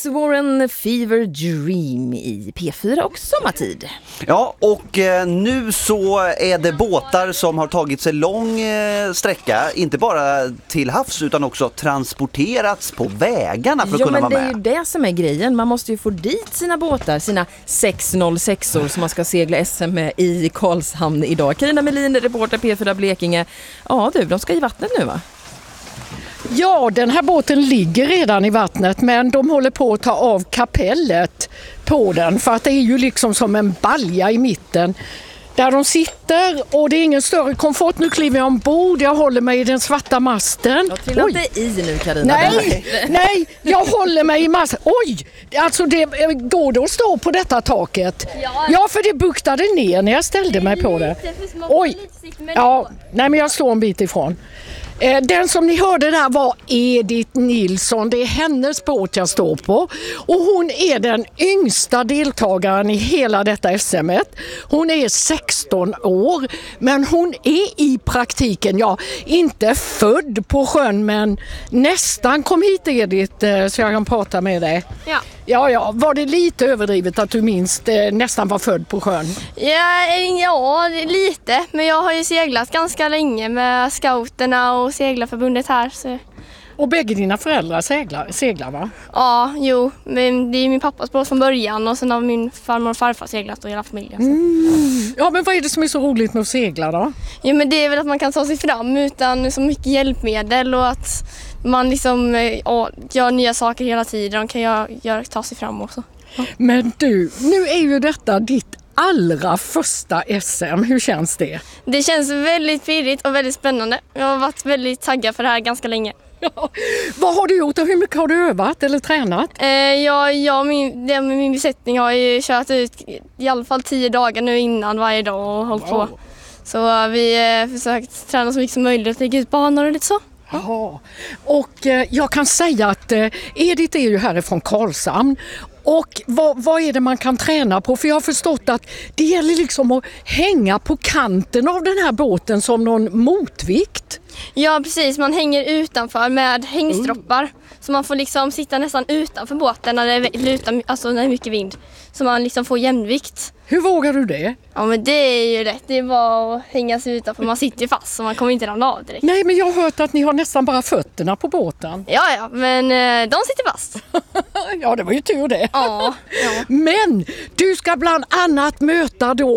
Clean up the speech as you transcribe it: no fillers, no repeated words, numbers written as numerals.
Alice Warren Fever Dream i P4 och sommartid. Ja, och nu så är det båtar som har tagit sig lång sträcka, inte bara till havs utan också transporterats på vägarna för att kunna vara med. Ja, men det är ju det som är grejen. Man måste ju få dit sina båtar, sina 606-or som man ska segla SM med i Karlshamn idag. Carina Melin, reporter P4 Blekinge. Ja du, de ska i vattnet nu va? Ja, den här båten ligger redan i vattnet, men de håller på att ta av kapellet på den för att det är ju liksom som en balja i mitten där de sitter och det är ingen större komfort. Nu kliver jag ombord, jag håller mig i den svarta masten. Jag trillar inte i nu Carina. Nej, jag håller mig i masten. Oj, alltså det går det att stå på detta taket? Ja, för det buktade ner när jag ställde mig på det. Oj, ja, nej men jag står en bit ifrån. Den som ni hörde där var Edith Nilsson. Det är hennes båt jag står på. Och hon är den yngsta deltagaren i hela detta SM-et. Hon är 16 år. Men hon är i praktiken, ja, inte född på sjön men nästan kom hit Edith så jag kan prata med dig. Ja. Ja, var det lite överdrivet att du minst nästan var född på sjön? Ja, lite. Men jag har ju seglat ganska länge med scouterna och seglarförbundet här. Så. Och bägge dina föräldrar seglar va? Ja, jo. Men det är min pappas båt från början och sen har min farmor och farfar seglat och hela familjen. Ja, men vad är det som är så roligt med att segla då? Jo, men det är väl att man kan ta sig fram utan så mycket hjälpmedel och att man liksom gör nya saker hela tiden och kan ta sig fram också. Ja. Men du, nu är ju detta ditt allra första SM. Hur känns det? Det känns väldigt pirrigt och väldigt spännande. Jag har varit väldigt taggad för det här ganska länge. Ja. Vad har du gjort och hur mycket har du övat eller tränat? Min besättning har ju kört ut i alla fall 10 dagar nu innan varje dag och hållit på. Så vi försökt träna så mycket som möjligt och lägga ut banor och lite så. Jaha. Och jag kan säga att Edith är ju härifrån Karlshamn. Och vad är det man kan träna på? För jag har förstått att det gäller liksom att hänga på kanten av den här båten som någon motvikt. Ja, precis. Man hänger utanför med hängstroppar. Så man får liksom sitta nästan utanför båten när det är mycket vind. Så man liksom får jämnvikt. Hur vågar du det? Ja, men det är ju rätt. Det är bara att hänga sig utanför. Man sitter ju fast så man kommer inte ramla av direkt. Nej, men jag har hört att ni har nästan bara fötterna på båten. Ja, men de sitter fast. Ja, det var ju tur det. Ja. Men du ska bland annat möta då